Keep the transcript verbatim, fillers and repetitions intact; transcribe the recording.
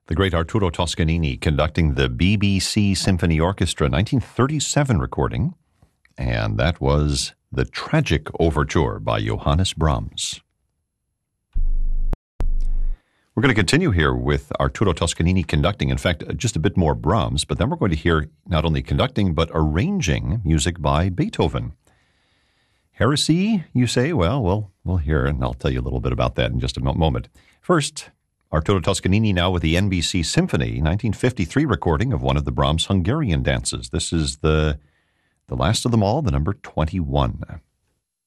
The great Arturo Toscanini conducting the B B C Symphony Orchestra, nineteen thirty-seven recording, and that was The Tragic Overture by Johannes Brahms. We're going to continue here with Arturo Toscanini conducting, in fact, just a bit more Brahms, but then we're going to hear not only conducting, but arranging music by Beethoven. Heresy, you say? Well, well, we'll hear, and I'll tell you a little bit about that in just a moment. First, Arturo Toscanini now with the N B C Symphony, nineteen fifty-three recording of one of the Brahms Hungarian dances. This is the, the last of them all, the number twenty-one.